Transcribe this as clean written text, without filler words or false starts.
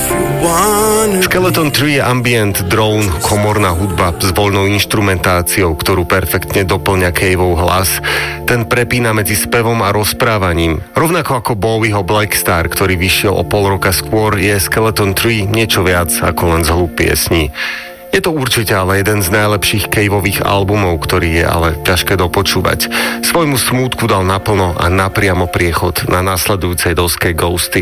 Skeleton Tree je ambient, drone, komorná hudba s voľnou inštrumentáciou, ktorú perfektne doplňa Caveov hlas. Ten prepína medzi spevom a rozprávaním. Rovnako ako Bowieho Black Star, ktorý vyšiel o pol roka skôr, je Skeleton Tree niečo viac ako len zhluk piesní. Je to určite ale jeden z najlepších Caveových albumov, ktorý je ale ťažké dopočúvať. Svojmu smútku dal naplno a napriamo priechod na nasledujúcej doske Ghosty.